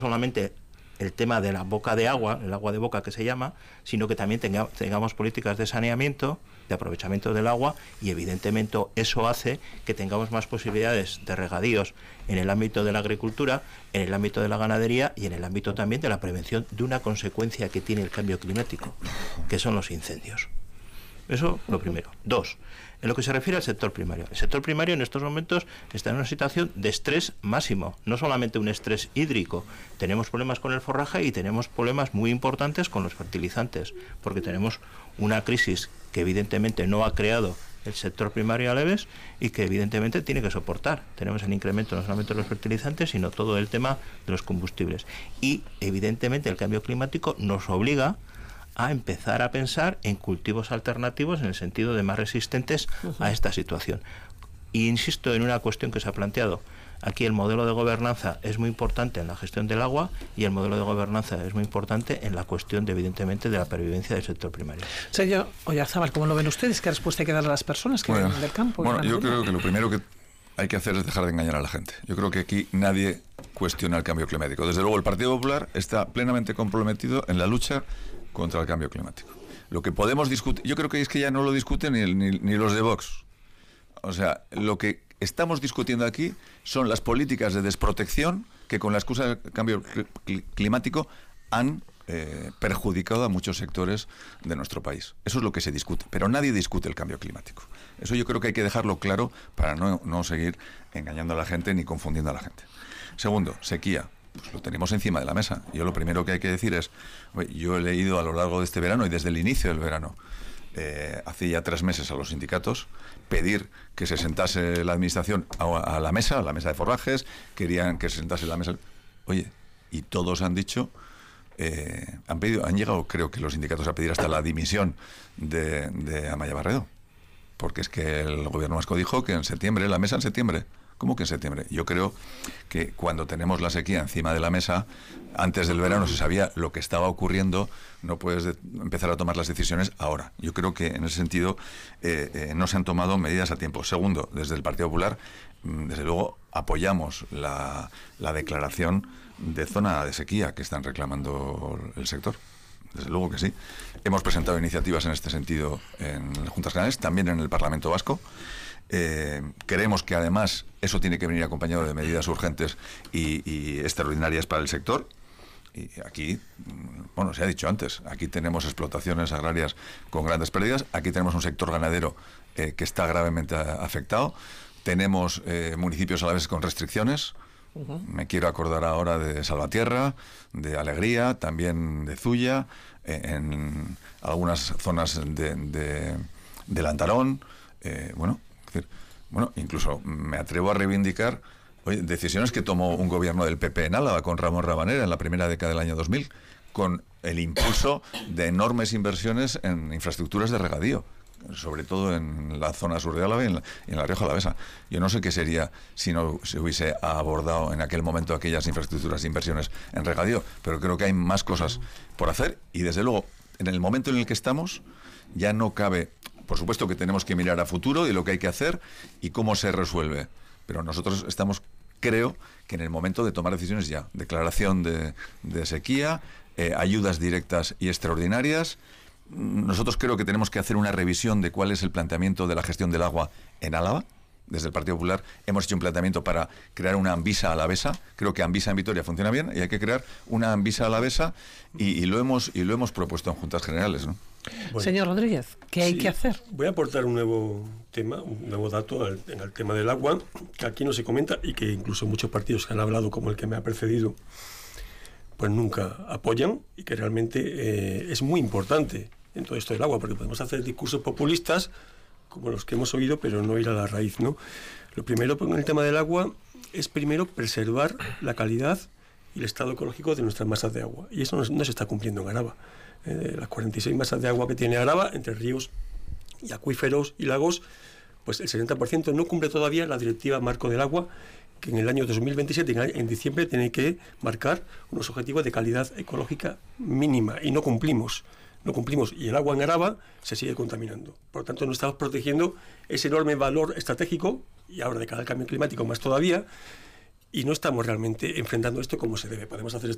solamente el tema de la boca de agua, el agua de boca que se llama, sino que también tengamos políticas de saneamiento, de aprovechamiento del agua, y evidentemente eso hace que tengamos más posibilidades de regadíos en el ámbito de la agricultura, en el ámbito de la ganadería y en el ámbito también de la prevención de una consecuencia que tiene el cambio climático, que son los incendios. Eso lo primero. Dos, en lo que se refiere al sector primario. El sector primario en estos momentos está en una situación de estrés máximo, no solamente un estrés hídrico. Tenemos problemas con el forraje y tenemos problemas muy importantes con los fertilizantes, porque tenemos una crisis que evidentemente no ha creado el sector primario Aleves y que evidentemente tiene que soportar. Tenemos el incremento no solamente de los fertilizantes, sino todo el tema de los combustibles. Y evidentemente el cambio climático nos obliga a empezar a pensar en cultivos alternativos en el sentido de más resistentes a esta situación. Y insisto en una cuestión que se ha planteado. Aquí el modelo de gobernanza es muy importante en la gestión del agua y el modelo de gobernanza es muy importante en la cuestión, evidentemente, de la pervivencia del sector primario. Señor Oyarzábal, ¿cómo lo ven ustedes? ¿Qué respuesta hay que darle a las personas que vienen del campo? Bueno, yo creo que lo primero que hay que hacer es dejar de engañar a la gente. Yo creo que aquí nadie cuestiona el cambio climático. Desde luego el Partido Popular está plenamente comprometido en la lucha contra el cambio climático. Lo que podemos discutir, yo creo que es que ya no lo discuten ni los de Vox. O sea, lo que estamos discutiendo aquí son las políticas de desprotección que con la excusa del cambio climático han perjudicado a muchos sectores de nuestro país. Eso es lo que se discute, pero nadie discute el cambio climático. Eso yo creo que hay que dejarlo claro para no seguir engañando a la gente ni confundiendo a la gente. Segundo, sequía. Pues lo tenemos encima de la mesa. Yo lo primero que hay que decir es, yo he leído a lo largo de este verano y desde el inicio del verano, hace ya 3 meses a los sindicatos, pedir que se sentase la administración a la mesa de forrajes, querían que se sentase la mesa. Oye, y todos han dicho, han llegado, creo que los sindicatos, a pedir hasta la dimisión de Amaia Barredo, porque es que el gobierno vasco dijo que en septiembre, la mesa en septiembre. ¿Cómo que en septiembre? Yo creo que cuando tenemos la sequía encima de la mesa, antes del verano se sabía lo que estaba ocurriendo, no puedes empezar a tomar las decisiones ahora. Yo creo que en ese sentido no se han tomado medidas a tiempo. Segundo, desde el Partido Popular, desde luego apoyamos la declaración de zona de sequía que están reclamando el sector. Desde luego que sí. Hemos presentado iniciativas en este sentido en las Juntas Generales, también en el Parlamento Vasco. Creemos que además eso tiene que venir acompañado de medidas urgentes y extraordinarias para el sector. Y aquí, bueno, se ha dicho antes, aquí tenemos explotaciones agrarias con grandes pérdidas, aquí tenemos un sector ganadero que está gravemente afectado, tenemos municipios a la vez con restricciones. Me quiero acordar ahora de Salvatierra, de Alegría, también de Zuya, en algunas zonas de Lantarón. Bueno, incluso me atrevo a reivindicar decisiones que tomó un gobierno del PP en Álava con Ramón Rabanera en la primera década del año 2000, con el impulso de enormes inversiones en infraestructuras de regadío, sobre todo en la zona sur de Álava y en la Rioja Alavesa. Yo no sé qué sería si no se hubiese abordado en aquel momento aquellas infraestructuras de inversiones en regadío, pero creo que hay más cosas por hacer y desde luego en el momento en el que estamos ya no cabe. Por supuesto que tenemos que mirar a futuro y lo que hay que hacer y cómo se resuelve, pero nosotros estamos, creo, que en el momento de tomar decisiones ya, declaración de sequía, ayudas directas y extraordinarias. Nosotros creo que tenemos que hacer una revisión de cuál es el planteamiento de la gestión del agua en Álava. Desde el Partido Popular hemos hecho un planteamiento para crear una Anvisa alavesa. Creo que Anvisa en Vitoria funciona bien y hay que crear una Anvisa alavesa y lo hemos propuesto en Juntas Generales, ¿no? Bueno, señor Rodríguez, ¿qué hay que hacer? Voy a aportar un nuevo tema, un nuevo dato en el tema del agua, que aquí no se comenta y que incluso muchos partidos que han hablado, como el que me ha precedido, pues nunca apoyan y que realmente es muy importante en todo esto del agua, porque podemos hacer discursos populistas como los que hemos oído, pero no ir a la raíz, ¿no? Lo primero con el tema del agua es primero preservar la calidad y el estado ecológico de nuestras masas de agua, y eso no se está cumpliendo en Araba. Las 46 masas de agua que tiene Araba, entre ríos y acuíferos y lagos, pues el 70% no cumple todavía la directiva marco del agua, que en el año 2027, en diciembre, tiene que marcar unos objetivos de calidad ecológica mínima, y no cumplimos, y el agua en Araba se sigue contaminando. Por lo tanto, no estamos protegiendo ese enorme valor estratégico, y ahora de cara al cambio climático más todavía, y no estamos realmente enfrentando esto como se debe. Podemos hacer esto